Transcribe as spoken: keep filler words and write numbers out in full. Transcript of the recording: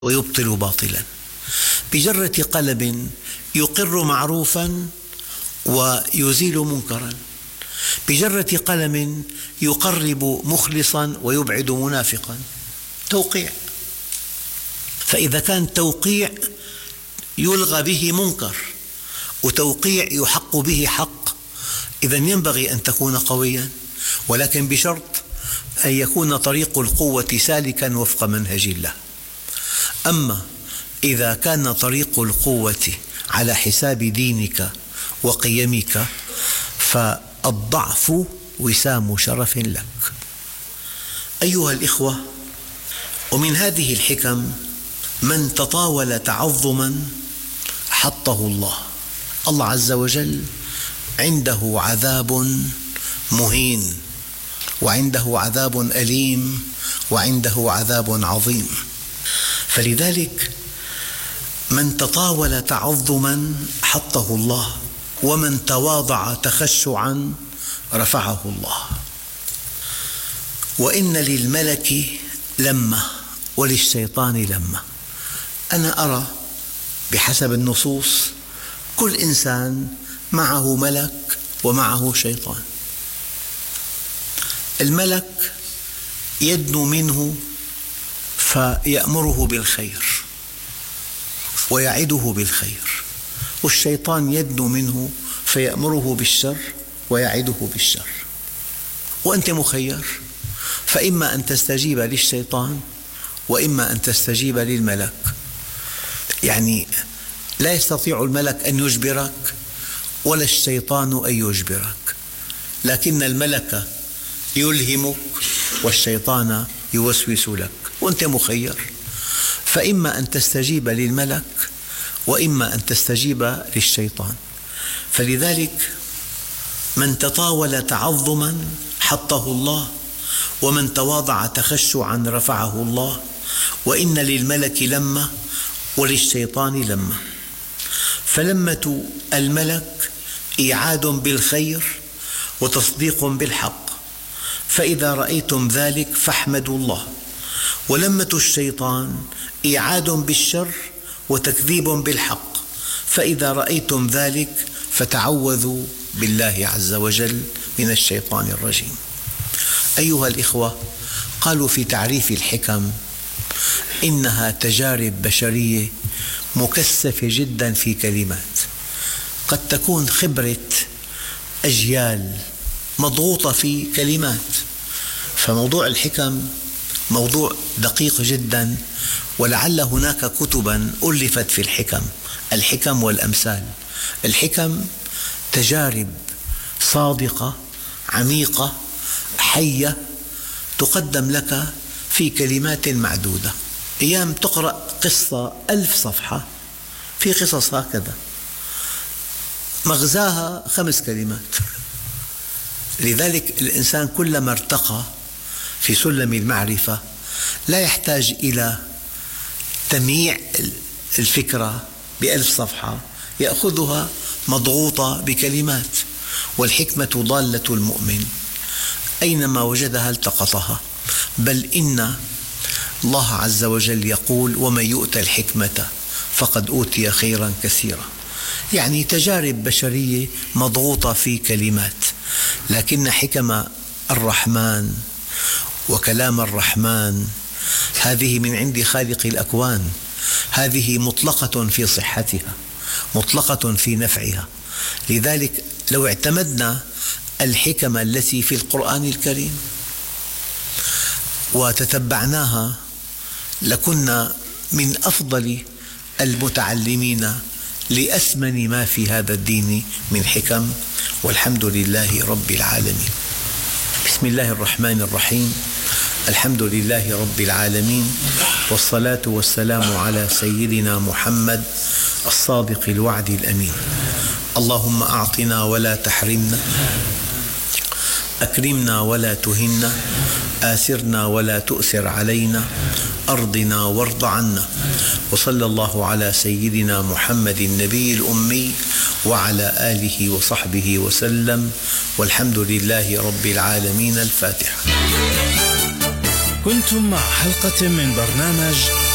ويبطل باطلا. بجرة قلم يقر معروفا ويزيل منكرا، بجرة قلم يقرب مخلصا ويبعد منافقا. توقيع. فإذا كان توقيع يلغى به منكر وتوقيع يحق به حق، إذن ينبغي أن تكون قويا، ولكن بشرط أن يكون طريق القوة سالكا وفق منهج الله. أما إذا كان طريق القوة على حساب دينك وقيمك فالضعف وسام شرف لك. أيها الإخوة، ومن هذه الحكم من تطاول تعظما حطه الله. الله عز وجل عنده عذاب مهين، وعنده عذاب أليم، وعنده عذاب عظيم. فلذلك من تطاول تعظما حطه الله، ومن تواضع تخشعا رفعه الله. وإن للملك لمة وللشيطان لمة. أنا أرى بحسب النصوص كل إنسان معه ملك ومعه شيطان. الملك يدنو منه فيأمره بالخير ويعده بالخير، والشيطان يدنو منه فيأمره بالشر ويعده بالشر. وأنت مخير، فإما أن تستجيب للشيطان وإما أن تستجيب للملك. يعني لا يستطيع الملك أن يجبرك ولا الشيطان أن يجبرك، لكن الملك يلهمك والشيطان يوسوس لك، وأنت مخير. فإما أن تستجيب للملك وإما أن تستجيب للشيطان. فلذلك من تطاول تعظما حطه الله، ومن تواضع تخشعا رفعه الله. وإن للملك لمة وللشيطان لمة. فلمة الملك إيعاد بالخير وتصديق بالحق، فإذا رأيتم ذلك فاحمدوا الله. ولمة الشيطان إيعاد بالشر وتكذيب بالحق، فإذا رأيتم ذلك فتعوذوا بالله عز وجل من الشيطان الرجيم. أيها الإخوة، قالوا في تعريف الحكم إنها تجارب بشرية مكثفة جدا في كلمات، قد تكون خبرة أجيال مضغوطة في كلمات. فموضوع الحكم موضوع دقيق جدا، ولعل هناك كتبا ألفت في الحكم، الحكم والأمثال. الحكم تجارب صادقة عميقة حية تقدم لك في كلمات معدودة. أيام تقرأ قصة ألف صفحة، في قصص هكذا مغزاها خمس كلمات. لذلك الإنسان كلما ارتقى في سلم المعرفة لا يحتاج إلى تمييع الفكرة بألف صفحة، يأخذها مضغوطة بكلمات. والحكمة ضالة المؤمن، أينما وجدها التقطها. بل إن الله عز وجل يقول: ومن يؤت الحكمة فقد أوتي خيرا كثيرا. يعني تجارب بشرية مضغوطة في كلمات، لكن حكم الرحمن وكلام الرحمن هذه من عند خالق الأكوان، هذه مطلقة في صحتها، مطلقة في نفعها. لذلك لو اعتمدنا الحكم التي في القرآن الكريم وتتبعناها لكنا من أفضل المتعلمين لأثمن ما في هذا الدين من حكم. والحمد لله رب العالمين. بسم الله الرحمن الرحيم. الحمد لله رب العالمين، والصلاة والسلام على سيدنا محمد الصادق الوعد الأمين. اللهم أعطنا ولا تحرمنا، أكرمنا ولا تهنا، آثرنا ولا تؤثر علينا، أرضنا وارض عنا. وصلى الله على سيدنا محمد النبي الأمي وعلى آله وصحبه وسلم، والحمد لله رب العالمين. الفاتحة. كنتم مع حلقة من برنامج